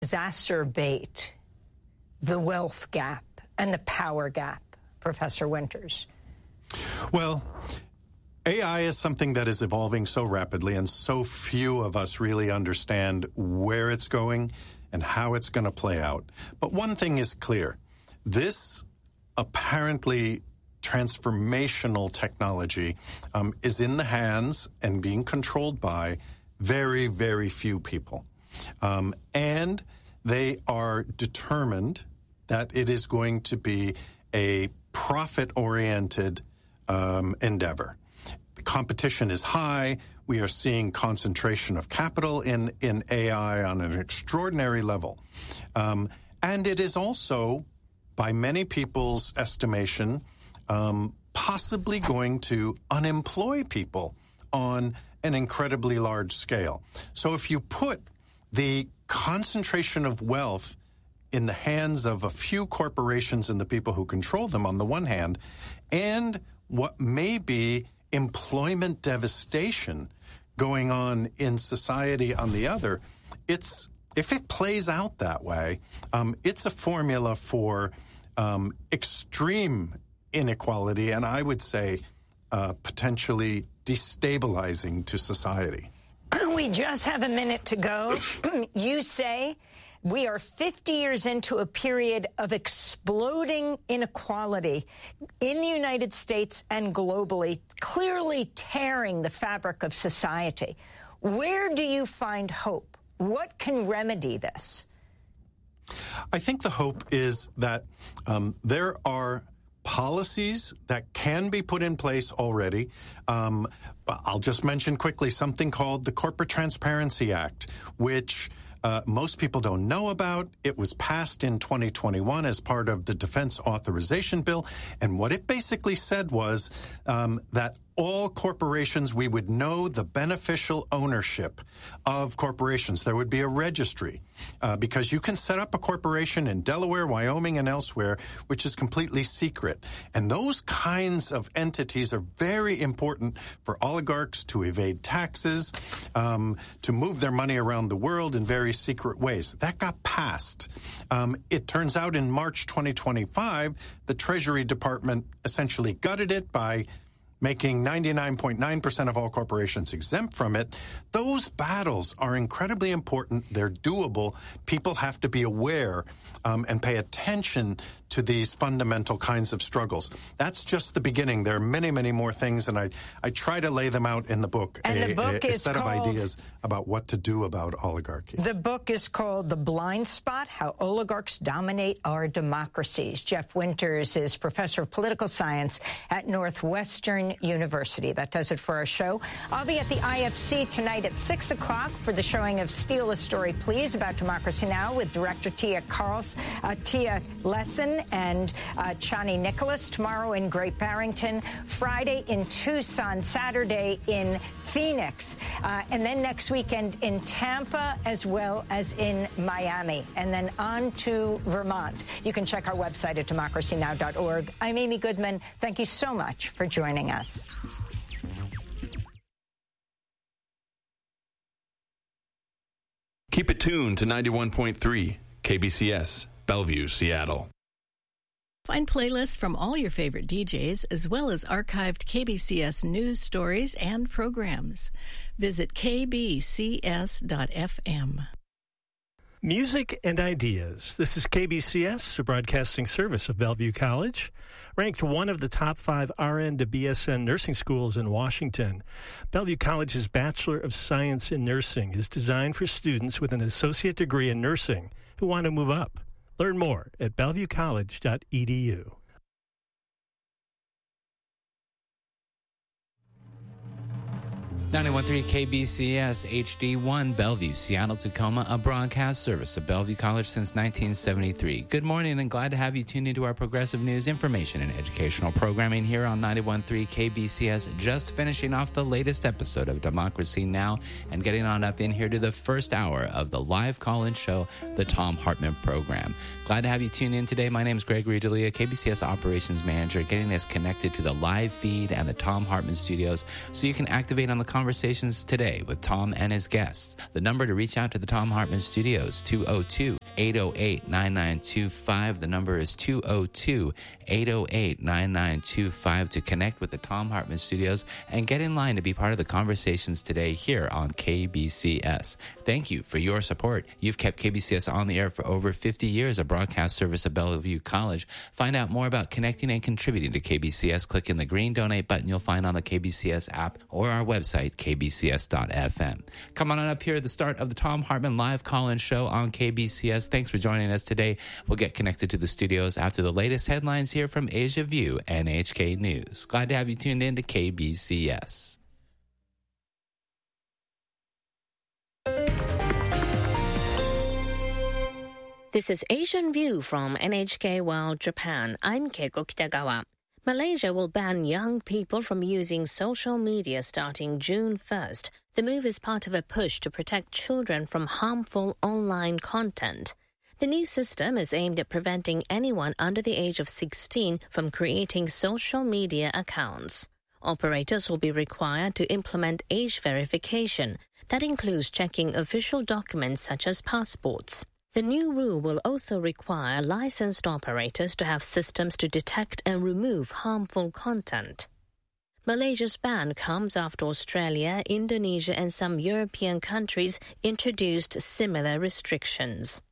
exacerbate the wealth gap and the power gap, Professor Winters? Well, AI is something that is evolving so rapidly, and so few of us really understand where it's going and how it's going to play out. But one thing is clear. This apparently transformational technology is in the hands and being controlled by very, very few people. And they are determined that it is going to be a profit-oriented endeavor. The competition is high. We are seeing concentration of capital in AI on an extraordinary level. And it is also, by many people's estimation, possibly going to unemploy people on an incredibly large scale. So if you put the concentration of wealth in the hands of a few corporations and the people who control them on the one hand, and what may be employment devastation going on in society on the other, if it plays out that way, it's a formula for extreme inequality, and I would say potentially destabilizing to society. We just have a minute to go. You say we are 50 years into a period of exploding inequality in the United States and globally, clearly tearing the fabric of society. Where do you find hope? What can remedy this? I think the hope is that there are policies that can be put in place already. I'll just mention quickly something called the Corporate Transparency Act, which most people don't know about. It was passed in 2021 as part of the Defense Authorization Bill. And what it basically said was that all corporations, we would know the beneficial ownership of corporations. There would be a registry because you can set up a corporation in Delaware, Wyoming, and elsewhere, which is completely secret. And those kinds of entities are very important for oligarchs to evade taxes, to move their money around the world in very secret ways. That got passed. It turns out in March 2025, the Treasury Department essentially gutted it by making 99.9% of all corporations exempt from it. Those battles are incredibly important. They're doable. People have to be aware and pay attention to these fundamental kinds of struggles. That's just the beginning. There are many, many more things, and I try to lay them out in the book, a set of ideas about what to do about oligarchy. The book is called The Blind Spot, How Oligarchs Dominate Our Democracies. Jeff Winters is professor of political science at Northwestern University. That does it for our show. I'll be at the IFC tonight at 6 o'clock for the showing of Steal a Story, Please, about Democracy Now! With director Tia Lesson and Chani Nicholas. Tomorrow in Great Barrington, Friday in Tucson, Saturday in Phoenix, and then next weekend in Tampa as well as in Miami, and then on to Vermont. You can check our website at democracynow.org. I'm Amy Goodman. Thank you so much for joining us. Keep it tuned to 91.3 KBCS, Bellevue, Seattle. Find playlists from all your favorite DJs, as well as archived KBCS news stories and programs. Visit kbcs.fm. Music and Ideas. This is KBCS, a broadcasting service of Bellevue College. Ranked one of the top 5 RN to BSN nursing schools in Washington, Bellevue College's Bachelor of Science in Nursing is designed for students with an associate degree in nursing who want to move up. Learn more at bellevuecollege.edu. 91.3 KBCS HD1 Bellevue, Seattle, Tacoma, a broadcast service of Bellevue College since 1973. Good morning and glad to have you tuned into our progressive news, information, and educational programming here on 91.3 KBCS. Just finishing off the latest episode of Democracy Now! And getting on up in here to the first hour of the live call-in show, the Thom Hartmann Program. Glad to have you tuned in today. My name is Gregory D'Elia, KBCS Operations Manager, getting us connected to the live feed and the Thom Hartmann Studios so you can activate on the Conversations Today with Tom and his guests. The number to reach out to the Thom Hartmann Studios, 202-808-9925. The number is 202-808-9925 to connect with the Thom Hartmann Studios and get in line to be part of the Conversations Today here on KBCS. Thank you for your support. You've kept KBCS on the air for over 50 years, a broadcast service of Bellevue College. Find out more about connecting and contributing to KBCS. Click in the green donate button you'll find on the KBCS app or our website, kbcs.fm. Come on up here at the start of the Thom Hartmann live call-in show on KBCS. Thanks for joining us today. We'll get connected to the studios after the latest headlines here from Asia View and NHK News. Glad to have you tuned in to KBCS. This is Asian View from NHK World Japan. I'm Keiko Kitagawa. Malaysia will ban young people from using social media starting June 1st. The move is part of a push to protect children from harmful online content. The new system is aimed at preventing anyone under the age of 16 from creating social media accounts. Operators will be required to implement age verification. That includes checking official documents such as passports. The new rule will also require licensed operators to have systems to detect and remove harmful content. Malaysia's ban comes after Australia, Indonesia, and some European countries introduced similar restrictions.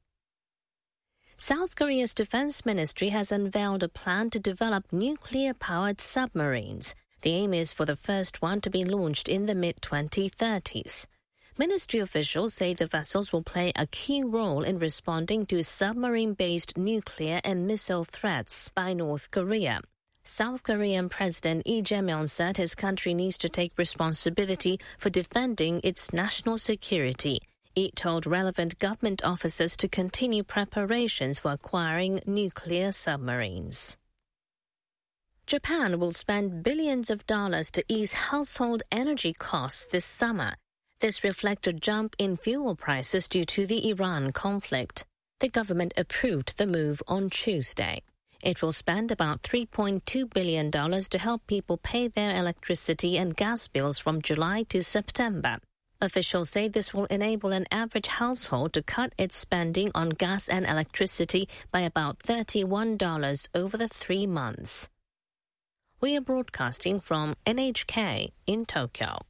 South Korea's defense ministry has unveiled a plan to develop nuclear-powered submarines. The aim is for the first one to be launched in the mid-2030s. Ministry officials say the vessels will play a key role in responding to submarine-based nuclear and missile threats by North Korea. South Korean President Lee Jae-myung said his country needs to take responsibility for defending its national security. He told relevant government officers to continue preparations for acquiring nuclear submarines. Japan will spend billions of dollars to ease household energy costs this summer. This reflects a jump in fuel prices due to the Iran conflict. The government approved the move on Tuesday. It will spend about $3.2 billion to help people pay their electricity and gas bills from July to September. Officials say this will enable an average household to cut its spending on gas and electricity by about $31 over the 3 months. We are broadcasting from NHK in Tokyo.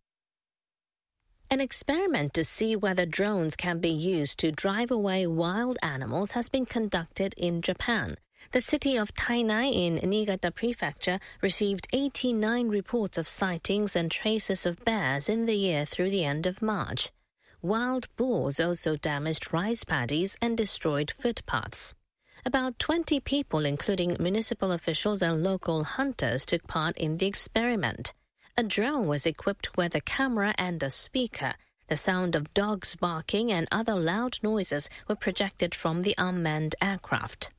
An experiment to see whether drones can be used to drive away wild animals has been conducted in Japan. The city of Tainai in Niigata Prefecture received 89 reports of sightings and traces of bears in the year through the end of March. Wild boars also damaged rice paddies and destroyed footpaths. About 20 people, including municipal officials and local hunters, took part in the experiment. A drone was equipped with a camera and a speaker. The sound of dogs barking and other loud noises were projected from the unmanned aircraft.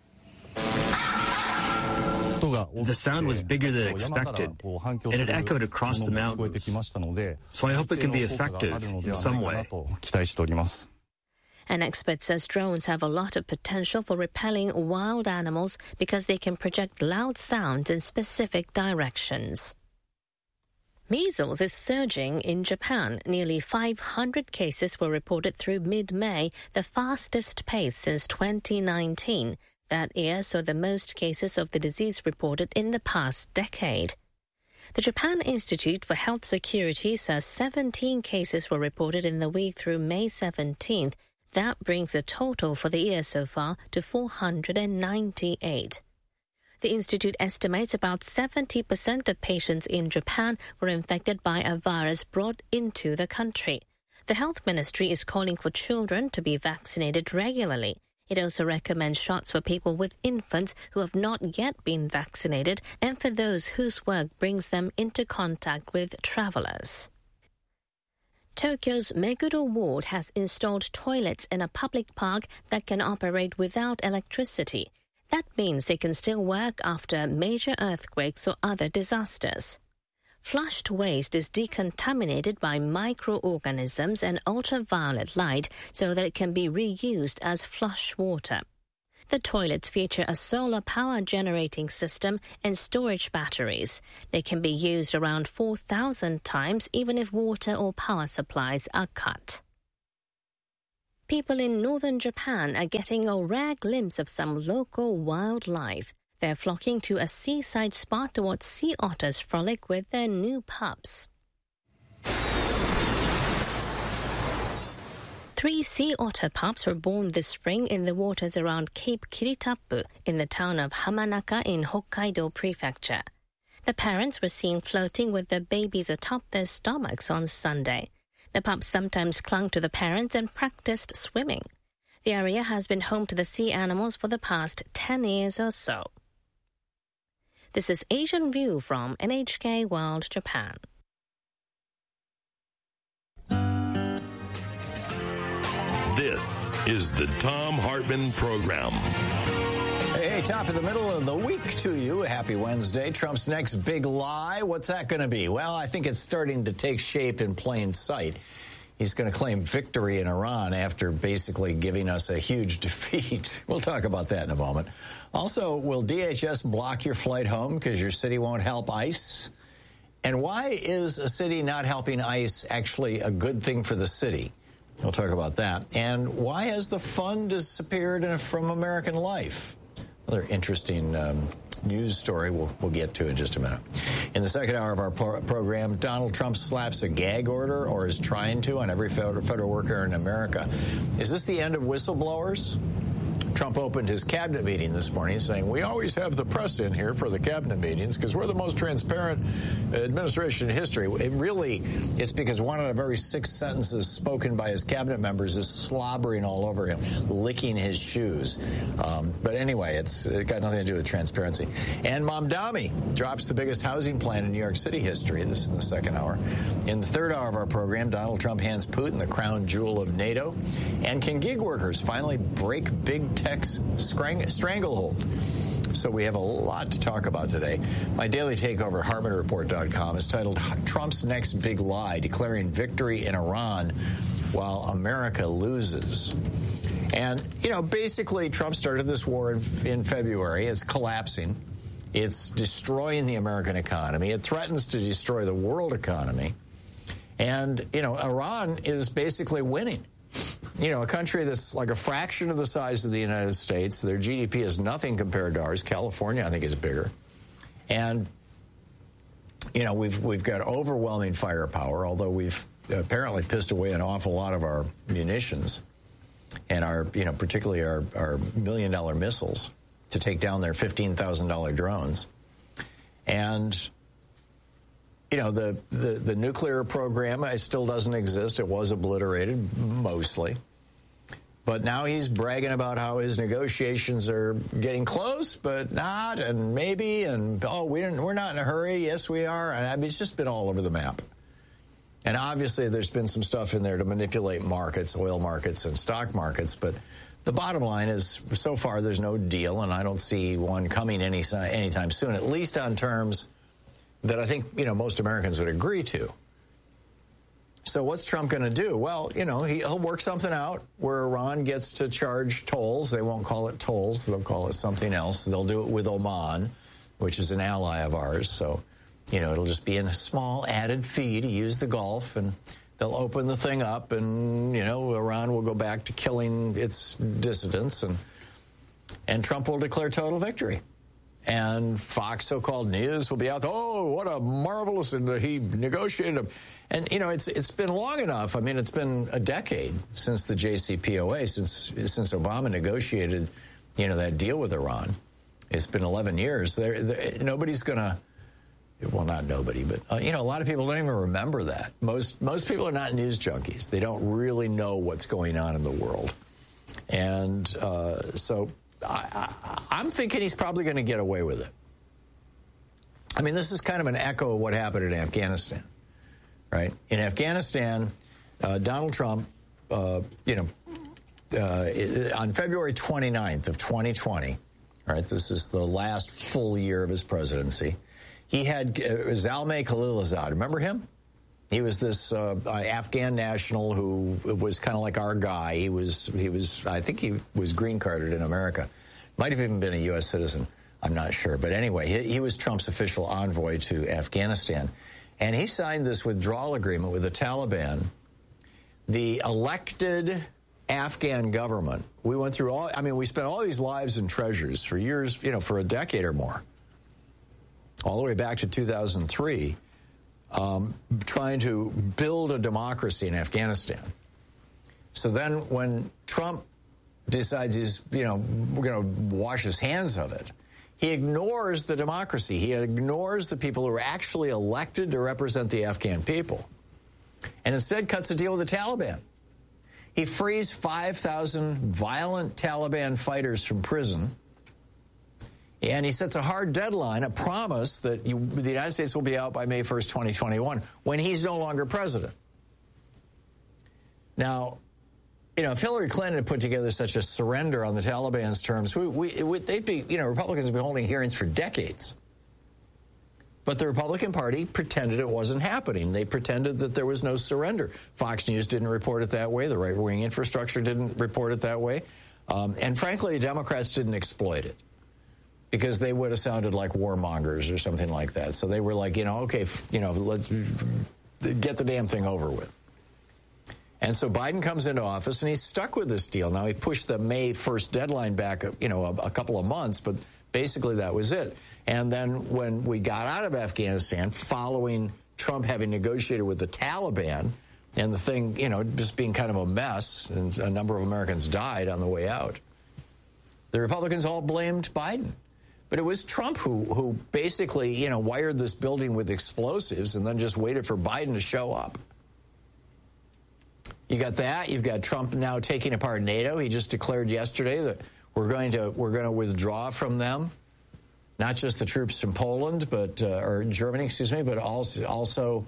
The sound was bigger than expected, and it echoed across the mountains. So I hope it can be effective in some way. An expert says drones have a lot of potential for repelling wild animals because they can project loud sounds in specific directions. Measles is surging in Japan. Nearly 500 cases were reported through mid-May, the fastest pace since 2019. That year saw the most cases of the disease reported in the past decade. The Japan Institute for Health Security says 17 cases were reported in the week through May 17th. That brings the total for the year so far to 498. The institute estimates about 70% of patients in Japan were infected by a virus brought into the country. The health ministry is calling for children to be vaccinated regularly. It also recommends shots for people with infants who have not yet been vaccinated and for those whose work brings them into contact with travelers. Tokyo's Meguro Ward has installed toilets in a public park that can operate without electricity. That means they can still work after major earthquakes or other disasters. Flushed waste is decontaminated by microorganisms and ultraviolet light so that it can be reused as flush water. The toilets feature a solar power generating system and storage batteries. They can be used around 4,000 times even if water or power supplies are cut. People in northern Japan are getting a rare glimpse of some local wildlife. They're flocking to a seaside spot to watch sea otters frolic with their new pups. 3 sea otter pups were born this spring in the waters around Cape Kiritapu in the town of Hamanaka in Hokkaido Prefecture. The parents were seen floating with their babies atop their stomachs on Sunday. The pups sometimes clung to the parents and practiced swimming. The area has been home to the sea animals for the past 10 years or so. This is Asian View from NHK World Japan. This is the Thom Hartmann Program. Hey, top of the middle of the week to you. Happy Wednesday. Trump's next big lie. What's that going to be? Well, I think it's starting to take shape in plain sight. He's going to claim victory in Iran after basically giving us a huge defeat. We'll talk about that in a moment. Also, will DHS block your flight home because your city won't help ICE? And why is a city not helping ICE actually a good thing for the city? We'll talk about that. And why has the fun disappeared from American life? Another interesting news story we'll get to in just a minute. In the second hour of our program, Donald Trump slaps a gag order, or is trying to, on every federal worker in America. Is this the end of whistleblowers? Trump opened his cabinet meeting this morning saying, we always have the press in here for the cabinet meetings because we're the most transparent administration in history. It's because one out of every 6 sentences spoken by his cabinet members is slobbering all over him, licking his shoes. But anyway, it got nothing to do with transparency. And Mamdani drops the biggest housing plan in New York City history. This is in the second hour. In the third hour of our program, Donald Trump hands Putin the crown jewel of NATO. And can gig workers finally break big tech's stranglehold? So we have a lot to talk about today. My daily takeover, HartmannReport.com, is titled Trump's Next Big Lie, Declaring Victory in Iran While America Loses. And, basically Trump started this war in February. It's collapsing. It's destroying the American economy. It threatens to destroy the world economy. And, Iran is basically winning. A country that's like a fraction of the size of the United States. Their GDP is nothing compared to ours. California, I think, is bigger. And, we've got overwhelming firepower, although we've apparently pissed away an awful lot of our munitions and our, particularly our $1 million missiles to take down their $15,000 drones. And the nuclear program still doesn't exist. It was obliterated, mostly. But now he's bragging about how his negotiations are getting close, but not, and maybe, and, we're not in a hurry. Yes, we are. And it's just been all over the map. And obviously there's been some stuff in there to manipulate markets, oil markets and stock markets. But the bottom line is, so far, there's no deal, and I don't see one coming anytime soon, at least on terms that I think, most Americans would agree to. So what's Trump going to do? Well, he'll work something out where Iran gets to charge tolls. They won't call it tolls. They'll call it something else. They'll do it with Oman, which is an ally of ours. So, it'll just be a small added fee to use the Gulf, and they'll open the thing up, and, Iran will go back to killing its dissidents, and Trump will declare total victory. And Fox so-called News will be out there, what a marvelous, and he negotiated. And, it's been long enough. I mean, it's been a decade since the JCPOA, since Obama negotiated, that deal with Iran. It's been 11 years. Nobody's going to, well, not nobody, but, a lot of people don't even remember that. Most people are not news junkies. They don't really know what's going on in the world. And so I'm thinking he's probably going to get away with it. I mean, this is kind of an echo of what happened in Afghanistan, right? In Afghanistan, Donald Trump, on February 29th of 2020, right, this is the last full year of his presidency, he had Zalmay Khalilzad. Remember him? He was this Afghan national who was kind of like our guy. He was. I think he was green carded in America. Might have even been a U.S. citizen. I'm not sure. But anyway, he was Trump's official envoy to Afghanistan. And he signed this withdrawal agreement with the Taliban. The elected Afghan government, we went through we spent all these lives and treasures for years, for a decade or more, all the way back to 2003, trying to build a democracy in Afghanistan. So then when Trump decides he's, we're going to wash his hands of it, he ignores the democracy. He ignores the people who are actually elected to represent the Afghan people, and instead cuts a deal with the Taliban. He frees 5,000 violent Taliban fighters from prison, and he sets a hard deadline, a promise that the United States will be out by May 1st, 2021, when he's no longer president. Now, if Hillary Clinton had put together such a surrender on the Taliban's terms, they'd be, Republicans would be holding hearings for decades. But the Republican Party pretended it wasn't happening. They pretended that there was no surrender. Fox News didn't report it that way. The right-wing infrastructure didn't report it that way. And frankly, the Democrats didn't exploit it, because they would have sounded like warmongers or something like that. So they were like, let's get the damn thing over with. And so Biden comes into office, and he's stuck with this deal. Now, he pushed the May 1st deadline back, a couple of months, but basically that was it. And then when we got out of Afghanistan, following Trump having negotiated with the Taliban, and the thing, just being kind of a mess, and a number of Americans died on the way out, the Republicans all blamed Biden. But it was Trump who basically, wired this building with explosives and then just waited for Biden to show up. You got that. You've got Trump now taking apart NATO. He just declared yesterday that we're going to withdraw from them, not just the troops from Poland, or Germany, but also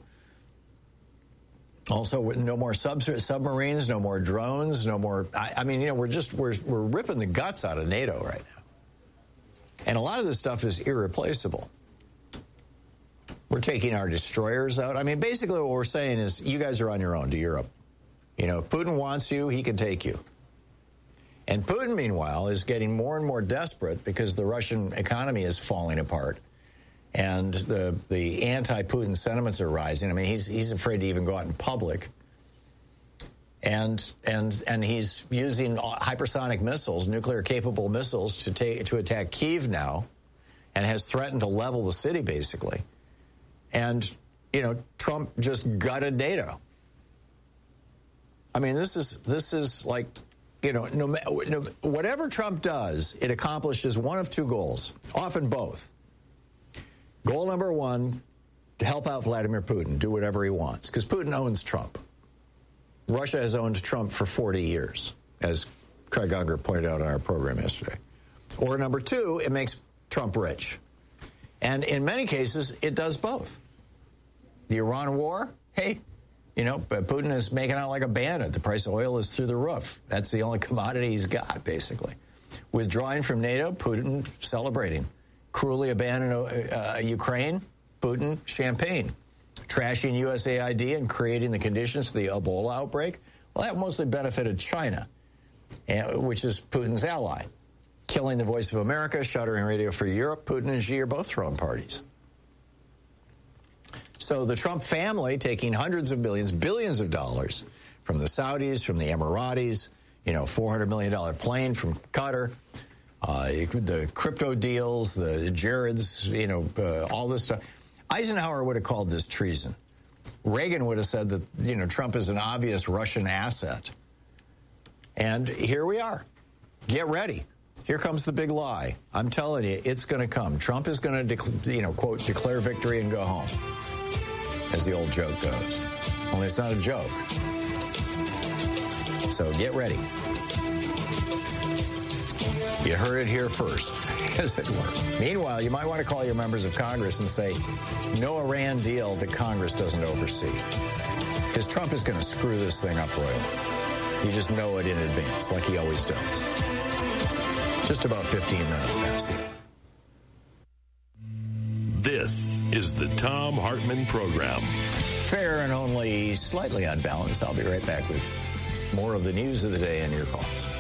no more submarines, no more drones, no more. We're ripping the guts out of NATO right now, and a lot of this stuff is irreplaceable. We're taking our destroyers out. Basically what we're saying is, you guys are on your own to Europe. Putin wants you, he can take you. And Putin, meanwhile, is getting more and more desperate because the Russian economy is falling apart, and the anti-Putin sentiments are rising. He's afraid to even go out in public, and he's using hypersonic missiles, nuclear-capable missiles, to attack Kyiv now, and has threatened to level the city basically. And Trump just gutted NATO. This is like, whatever Trump does, it accomplishes one of two goals, often both. Goal number one, to help out Vladimir Putin, do whatever he wants, because Putin owns Trump. Russia has owned Trump for 40 years, as Craig Unger pointed out on our program yesterday. Or number two, it makes Trump rich. And in many cases, it does both. The Iran war, hey, Putin is making out like a bandit. The price of oil is through the roof. That's the only commodity he's got, basically. Withdrawing from NATO, Putin celebrating. Cruelly abandoned Ukraine, Putin champagne. Trashing USAID and creating the conditions for the Ebola outbreak, well, that mostly benefited China, which is Putin's ally. Killing the Voice of America, shuttering Radio Free Europe, Putin and Xi are both throwing parties. So the Trump family taking hundreds of millions, billions of dollars from the Saudis, from the Emiratis, $400 million plane from Qatar, the crypto deals, the Jareds, all this stuff. Eisenhower would have called this treason. Reagan would have said that, Trump is an obvious Russian asset. And here we are. Get ready. Here comes the big lie. I'm telling you, it's going to come. Trump is going to, quote, declare victory and go home, as the old joke goes. Only it's not a joke. So get ready. You heard it here first, as it were. Meanwhile, you might want to call your members of Congress and say, no Iran deal that Congress doesn't oversee. Because Trump is going to screw this thing up royally. You just know it in advance, like he always does. Just about 15 minutes past the hour. This is the Thom Hartmann Program. Fair and only slightly unbalanced. I'll be right back with more of the news of the day and your calls.